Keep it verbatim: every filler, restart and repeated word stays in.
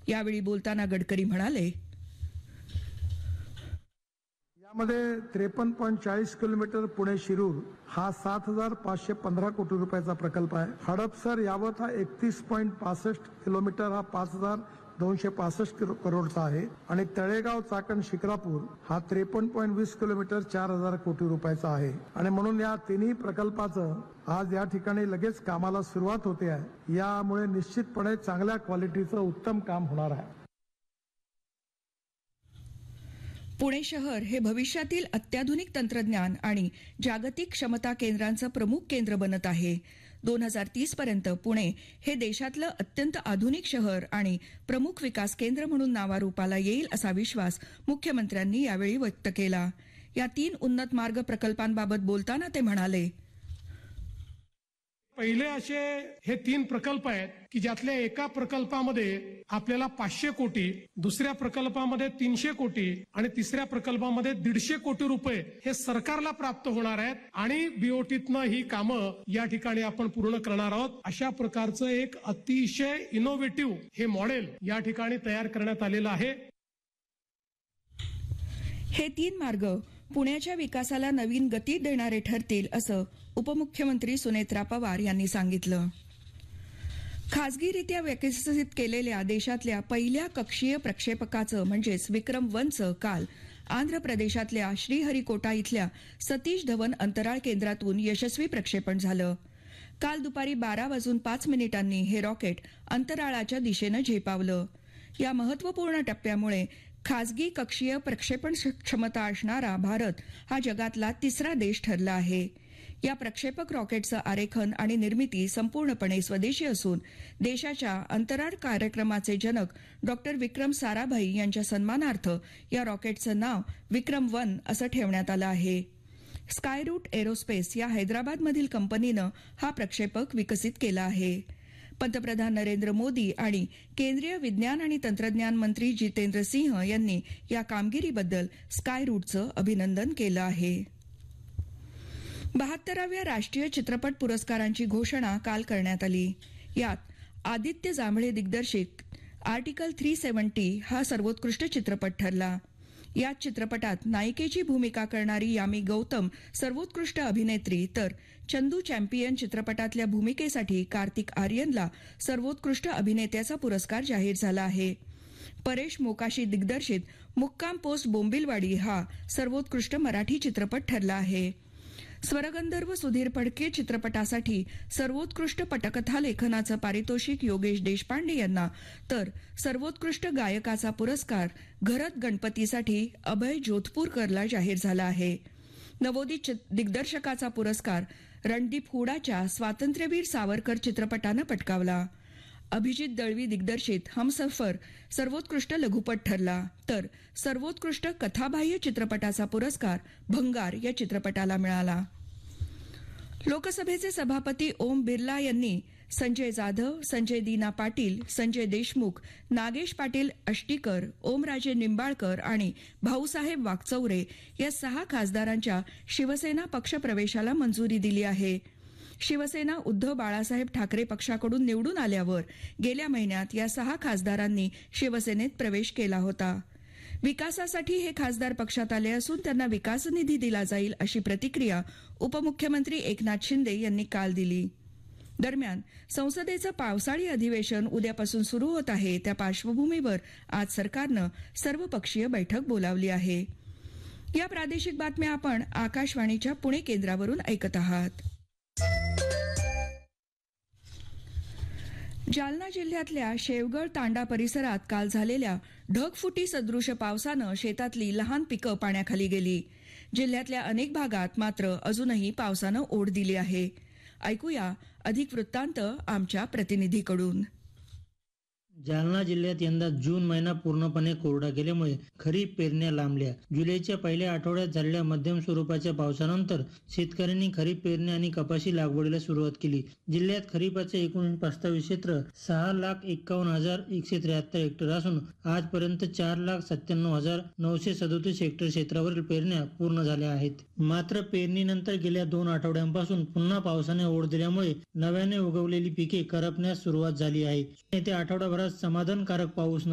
यावेळी बोलताना गडकरी म्हणाले, यामध्ये त्रेपन्न पॉईंट चाळीस किलोमीटर पुणे शिरूर हा सात हजार पाचशे पंधरा कोटी रुपयाचा प्रकल्प आहे. हडपसर यावत हा एकतीस पॉईंट पासष्ट किलोमीटर हा पाच हजार दोनशे पासष्ट करोडचा आहे आणि तळेगाव चाकण शिक्रापूर हा त्रेपन्न पॉईंट वीस किलोमीटर चार हजार कोटी रुपयाचा आहे आणि म्हणून या तिन्ही प्रकल्पाचं आज या ठिकाणी लगेच कामाला सुरुवात होते आहे. यामुळे निश्चितपणे चांगल्या क्वालिटीचं उत्तम काम होणार आहे. पुणे शहर हे भविष्यातील अत्याधुनिक तंत्रज्ञान आणि जागतिक क्षमता केंद्रांचं प्रमुख केंद्र बनत आहे. दोन हजार तीस पर्यंत पुणे हे देशातलं अत्यंत आधुनिक शहर आणि प्रमुख विकास केंद्र म्हणून नावारूपाला येईल असा विश्वास मुख्यमंत्र्यांनी यावेळी व्यक्त केला. या तीन उन्नत मार्ग प्रकल्पांबाबत बोलताना ते म्हणाले, पहिले असे हे तीन प्रकल्प आहेत की ज्यातल्या एका प्रकल्पामध्ये आपल्याला पाचशे कोटी, दुसऱ्या प्रकल्पामध्ये तीनशे कोटी आणि तिसऱ्या प्रकल्पामध्ये दीडशे कोटी रुपये हे सरकारला प्राप्त होणार आहेत आणि बीओटीतनं ही कामं या ठिकाणी आपण पूर्ण करणार आहोत. अशा प्रकारचं एक अतिशय इनोव्हेटिव्ह हे मॉडेल या ठिकाणी तयार करण्यात आलेलं आहे. हे तीन मार्ग पुण्याच्या विकासाला नवीन गती देणारे ठरतील असं उपमुख्यमंत्री सुनेत्रा पवार यांनी सांगितलं. खासगीरित्या विकसित केलेल्या देशातल्या पहिल्या कक्षीय प्रक्षेपकाचं म्हणजेच विक्रम वनचं काल आंध्र प्रदेशातल्या श्रीहरिकोटा इथल्या सतीश धवन अंतराळ केंद्रातून यशस्वी प्रक्षेपण झालं. काल दुपारी बारा वाजून पाच मिनिटांनी हे रॉकेट अंतराळाच्या दिशेनं झेपावलं. या महत्वपूर्ण टप्प्यामुळे खासगी कक्षीय प्रक्षेपण क्षमता असणारा भारत हा जगातला तिसरा देश ठरला आहे. या प्रक्षेपक रॉकेटचं आरेखन आणि निर्मिती संपूर्णपणे स्वदेशी असून देशाच्या अंतराळ कार्यक्रमाचे जनक डॉक्टर विक्रम साराभाई यांच्या सन्मानार्थ या रॉकेटचं नाव विक्रम वन असं ठेवण्यात आलं आहे. स्कायरूट एरोस्पेस या हैदराबादमधील कंपनीनं हा प्रक्षेपक विकसित केला आहे. पंतप्रधान नरेंद्र मोदी आणि केंद्रीय विज्ञान आणि तंत्रज्ञान मंत्री जितेंद्र सिंह यांनी या कामगिरीबद्दल स्कायरूटचं अभिनंदन केलं आहे. बहात्तराव्या राष्ट्रीय चित्रपट पुरस्कारांची घोषणा काल करण्यात आली. यात आदित्य जांभळे दिग्दर्शित आर्टिकल थ्री सेव्हन्टी हा सर्वोत्कृष्ट चित्रपट ठरला. या चित्रपटात नायिकेची भूमिका करणारी यामी गौतम सर्वोत्कृष्ट अभिनेत्री तर चंदू चॅम्पियन चित्रपटातल्या भूमिकेसाठी कार्तिक आर्यनला सर्वोत्कृष्ट अभिनेत्याचा पुरस्कार जाहीर झाला आहे. परेश मोकाशी दिग्दर्शित मुक्काम पोस्ट बोंबिलवाडी हा सर्वोत्कृष्ट मराठी चित्रपट ठरला आहे. स्वरगंधर्व सुधीर फडके चित्रपटासाठी सर्वोत्कृष्ट पटकथा लेखनाचं पारितोषिक योगेश देशपांडे यांना तर सर्वोत्कृष्ट गायकाचा पुरस्कार घरत गणपतीसाठी अभय जोधपूरकरला जाहीर झाला आहे. नवोदित दिग्दर्शकाचा पुरस्कार रणदीप हुडाच्या स्वातंत्र्यवीर सावरकर चित्रपटानं पटकावला. अभिजित दळवी दिग्दर्शित हमसफर सर्वोत्कृष्ट लघुपट ठरला तर सर्वोत्कृष्ट कथाबाह्य चित्रपटाचा पुरस्कार भंगार या चित्रपटाला मिळाला. लोकसभेचे सभापती ओम बिर्ला यांनी संजय जाधव, संजय दीना पाटील, संजय देशमुख, नागेश पाटील अष्टीकर, ओमराजे निंबाळकर आणि भाऊसाहेब वाकचौरे या सहा खासदारांच्या शिवसेना पक्षप्रवेशाला मंजुरी दिली आहे. शिवसेना उद्धव बाळासाहेब ठाकरे पक्षाकडून निवडून आल्यावर गेल्या महिन्यात या सहा खासदारांनी शिवसेनेत प्रवेश केला होता. विकासासाठी हे खासदार पक्षात आले असून त्यांना विकास निधी दिला जाईल अशी प्रतिक्रिया उपमुख्यमंत्री एकनाथ शिंदे यांनी काल दिली. दरम्यान संसदेचं पावसाळी अधिवेशन उद्यापासून सुरू होत आहे. त्या पार्श्वभूमीवर आज सरकारनं सर्वपक्षीय बैठक बोलावली आहे. या प्रादेशिक बातम्या आपण आकाशवाणीच्या पुणे केंद्रावरून ऐकत आहात. जालना जिल्ह्यातल्या शेवगड तांडा परिसरात काल झालेल्या ढगफुटी सदृश पावसानं शेतातली लहान पिकं पाण्याखाली गेली. जिल्ह्यातल्या अनेक भागात मात्र अजूनही पावसानं ओढ दिली आहे. ऐकूया अधिक वृत्तांत आमच्या प्रतिनिधीकडून. जालना जिल्ह्यात यंदा जून महिना पूर्णपणे कोरडा गेल्यामुळे खरीप पेरण्या लांबल्या. जुलैच्या पहिल्या आठवड्यात झालेल्या मध्यम स्वरूपाच्या पावसानंतर शेतकऱ्यांनी खरीप पेरणी आणि कपाशी लागवडीला सुरुवात केली. जिल्ह्यात खरीपाचे एकूण प्रस्तावित क्षेत्र सहा लाख एक्कावन्न हजार एकशे त्र्याहत्तर हेक्टर असून आजपर्यंत चार लाख सत्त्याण्णव हजार नऊशे सदोतीस हेक्टर क्षेत्रावरील पेरण्या पूर्ण झाल्या आहेत. मात्र पेरणीनंतर गेल्या दोन आठवड्यांपासून पुन्हा पावसाने ओढ दिल्यामुळे नव्याने उगवलेली पिके करपण्यास सुरुवात झाली आहे. येत्या आठवडाभरात समाधानकारक पाऊस